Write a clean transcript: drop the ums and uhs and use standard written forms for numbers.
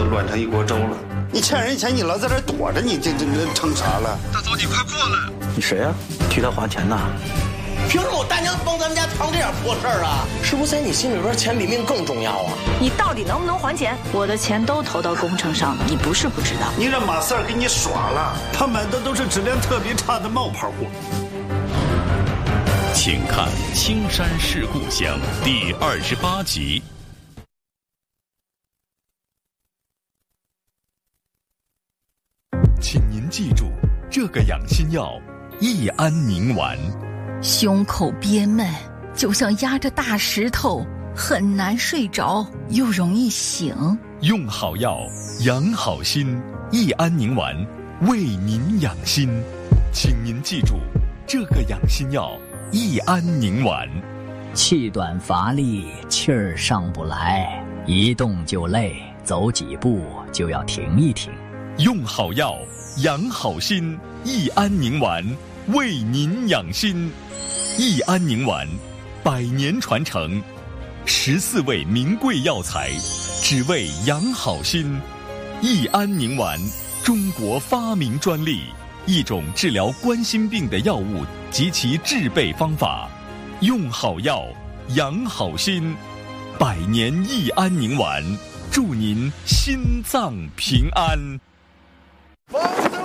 乱成一锅粥了。你欠人钱，你老在这躲着，你这成啥了？ 大嫂，你快过来！ 你谁呀？替他花钱呐？ 凭什么我大娘帮咱们家藏这点破事儿啊？是不是在你心里边钱比命更重要啊？ 你到底能不能还钱？我的钱都投到工程上了，你不是不知道。 你让马四儿给你耍了，他买的都是质量特别差的冒牌货。 请看《青山是故乡》第28集。请您记住，这个养心药益安宁丸。 胸口憋闷，就像压着大石头，很难睡着，又容易醒。 用好药，养好心，益安宁丸为您养心。请您记住，这个养心药益安宁丸。 气短乏力，气儿上不来，一动就累，走几步就要停一停。 用好药，养好心，益安宁丸为您养心。益安宁丸100年传承，14味名贵药材，只为养好心。益安宁丸，中国发明专利，一种治疗冠心病的药物及其制备方法。用好药，养好心，100年益安宁丸，祝您心脏平安。 房子